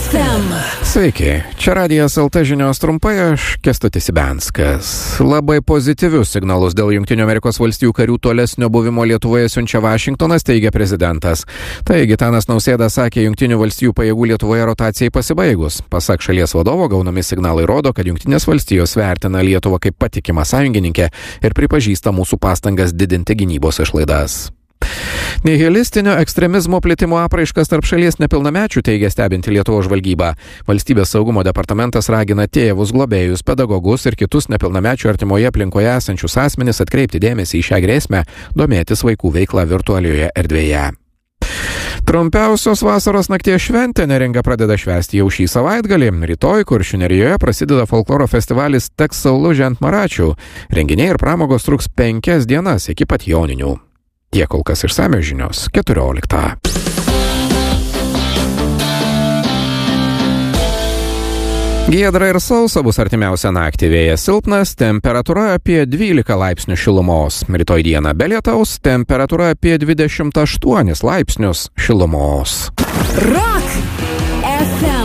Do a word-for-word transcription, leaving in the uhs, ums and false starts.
ef em. Sveiki, čia Radijas el te žinios trumpai, aš Kęstutis Ibenskas. Labai pozityvius signalus dėl Jungtinių Amerikos valstijų karių tolesnio buvimo Lietuvoje siunčia Vašingtonas, teigia prezidentas. Tai Gitanas Nausėda sakė Jungtinių valstijų pajėgų Lietuvoje rotacijai pasibaigus. Pasak šalies vadovo, gaunami signalai rodo, kad Jungtinės valstijos vertina Lietuvą kaip patikimą sąjungininkę ir pripažįsta mūsų pastangas didinti gynybos išlaidas. Nihilistinio ekstremizmo plitimo apraiškas tarp šalies nepilnamečių teigia stebinti Lietuvos žvalgyba. Valstybės saugumo departamentas ragina tėvus, globėjus, pedagogus ir kitus nepilnamečių artimoje aplinkoje esančius asmenis atkreipti dėmesį į šią grėsmę, domėtis vaikų veiklą virtualioje erdvėje. Trumpiausios vasaros nakties šventę Neringa pradeda švęsti jau šį savaitgalį. Rytoj Kuršių Nerijoje prasideda folkloro festivalis Teks Saulužė ant Maračių. Renginiai ir pramogos truks penkias dienas iki pat Joninių. Tiek kol kas išsamios žinios keturioliktą. Giedra ir sausa bus artimiausią naktį, vėjas silpnas, temperatūra apie dvylika laipsnių šilumos. Rytoj dieną be lietaus, temperatūra apie dvidešimt aštuonis laipsnius šilumos. Rock